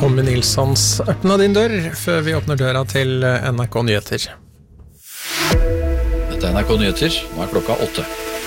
Tommy Nilssons Öppna din dør før vi åpner døra til NRK Nyheter. Dette NRK Nyheter, nå klokka 8.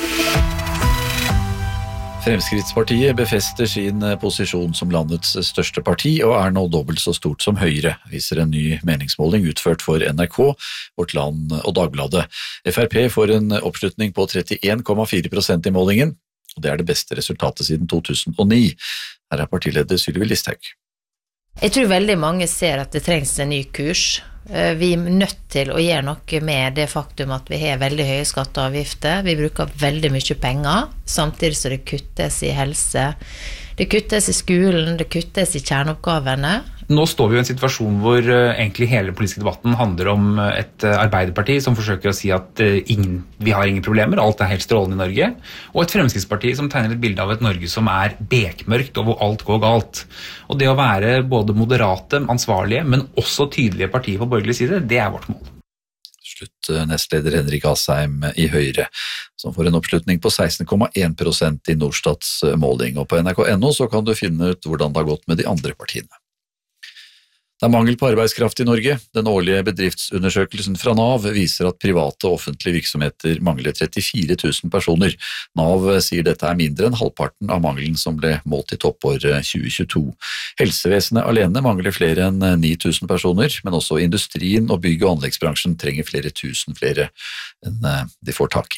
Fremskrittspartiet befester sin posisjon som landets største parti og nå dobbelt så stort som Høyre, viser en ny meningsmåling utført for NRK, Vårt Land og Dagbladet. FrP får en oppslutning på 31,4% i målingen, og det det beste resultatet siden 2009. Her partileder Sylvi Listhaug. Jeg tror veldig mange ser at det trengs en ny kurs. Vi nødt til å gjøre noe med det faktum at vi har veldig høye skatter og avgifter. Vi bruker veldig mye penger, samtidig som det kuttes i helse. Det kuttes i skolen, det kuttes i kjerneoppgavene. Nå står vi i en situasjon hvor egentlig hele politiske debatten handler om et Arbeiderparti som forsøker å si at vi har ingen problemer, alt helt strålende i Norge, og et Fremskrittsparti som tegner et bilde av et Norge som bekmørkt og hvor alt går galt. Og det å være både moderate, ansvarlige, men også tydelige partier på borgerlig side, det vårt mål. Slutt nestleder Henrik Asheim i Høyre, som får en oppslutning på 16,1% i Norstats måling, og på NRK.no så kan du finne ut hvordan det har gått med de andre partiene. Det mangel på arbeidskraft i Norge. Den årlige bedriftsundersøkelsen fra NAV viser at private og offentlige virksomheter mangler 34 000 personer. NAV sier dette mindre enn halvparten av mangelen som ble målt i toppåret 2022. Helsevesenet alene mangler flere enn 9 000 personer, men også industrien og bygg- og anleggsbransjen trenger flere tusen flere enn de får tak i.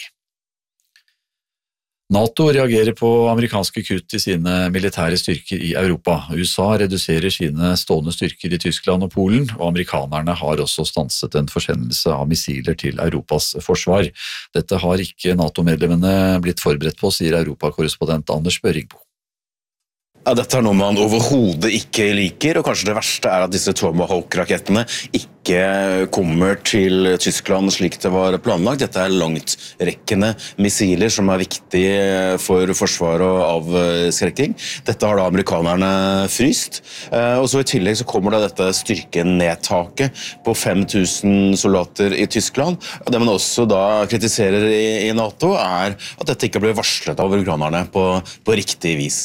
NATO reagerer på amerikanske kutt i sine militære styrker i Europa. USA reduserer sine stående styrker i Tyskland og Polen, og amerikanerne har også stanset en forsendelse av missiler til Europas forsvar. Dette har ikke NATO-medlemmene blitt forberedt på, sier Europakorrespondent Anders Børringbo. Ja, dette noe man overhodet ikke liker, og kanskje det verste at disse Tomahawk-rakettene ikke kommer til Tyskland slik det var planlagt. Dette langtrekkende missiler som viktige for forsvar og avskrekking. Dette har da amerikanerne fryst, og så i tillegg så kommer da dette styrkenedtaket på 5000 soldater i Tyskland. Og det man også da kritiserer i NATO at dette ikke ble varslet av amerikanerne på riktig vis.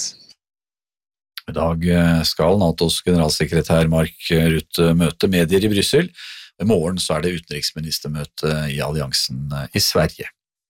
I dag skal NATOs generalsekretær Mark Rutte møte medier i Bryssel. I morgen så det utenriksministermøte i alliansen i Sverige.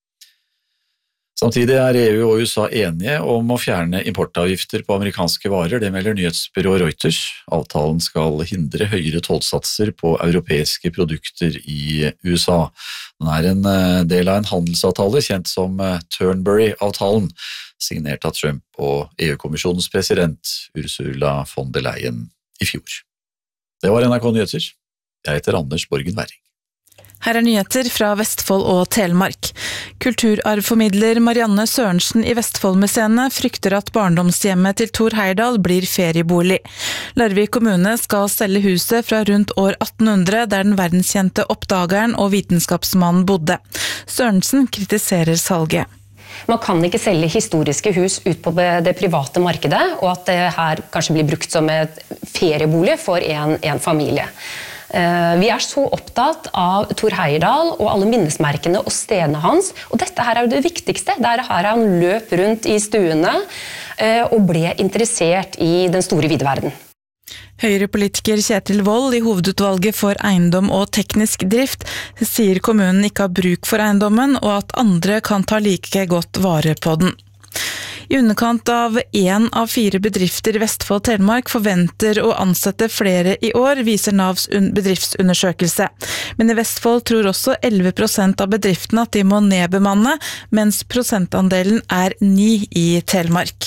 Samtidig EU og USA enige om å fjerne importavgifter på amerikanske varer, det melder nyhetsbyrået Reuters. Avtalen skal hindre høyere tollsatser på europeiske produkter i USA. Den en del av en handelsavtale kjent som Turnberry-avtalen, signert av Trump og EU-kommisjonens president Ursula von der Leyen i fjor. Det var NRK Nyheter. Jeg heter Anders Borgen Werring. Her nyheter fra Vestfold og Telemark. Kulturarvformidler Marianne Sørensen i Vestfoldmuseene frykter at barndomshjemmet til Thor Heyerdahl blir feriebolig. Larvik kommune skal selge huset fra rundt år 1800, der den verdenskjente oppdageren og vitenskapsmannen bodde. Sørensen kritiserer salget. Man kan ikke selge historiske hus ut på det private markedet, og at det her kanskje blir brukt som et feriebolig for en familie. Vi så opptatt av Thor Heyerdahl og alle minnesmerkene og stedene hans, og dette her jo det viktigste. Det her han løp rundt i stuene og ble interessert i den store vide verden. Høyre-politiker Kjetil Wold i hovedutvalget for eiendom og teknisk drift sier kommunen ikke har bruk for eiendommen, og at andre kan ta like godt vare på den. I underkant av 1 av 4 bedrifter i Vestfold Telemark forventer å ansette flere i år, viser Navs bedriftsundersøkelse. Men i Vestfold tror også 11% av bedriftene at de må nedbemanne, mens prosentandelen 9 i Telemark.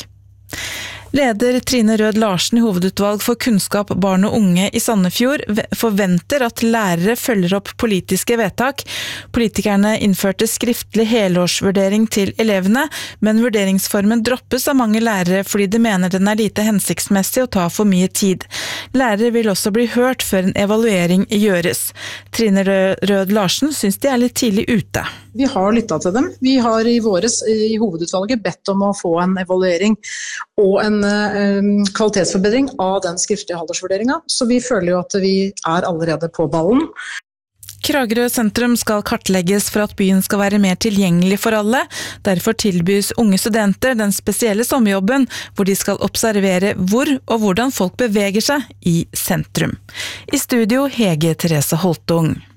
Leder Trine Rød Larsen i hovedutvalg for kunnskap, barn og unge i Sandefjord forventer at lærere følger opp politiske vedtak. Politikerne innførte skriftlig helårsvurdering til elevene, men vurderingsformen droppes av mange lærere fordi de mener den lite hensiktsmessig og tar for mye tid. Lærere vil også bli hørt før en evaluering gjøres. Trine Rød Larsen synes de litt tidlig ute. Vi har lyttet til dem. Vi har i hovedutvalget bedt om å få en evaluering og en kvalitetsforbedring av den skriftlige halvårsvurderingen. Så vi føler jo at vi allerede på ballen. Kragerø sentrum skal kartlegges for at byen skal være mer tilgjengelig for alle. Derfor tilbys unge studenter den spesielle sommerjobben, hvor de skal observere hvor og hvordan folk beveger seg i sentrum. I studio Hege Therese Holtung.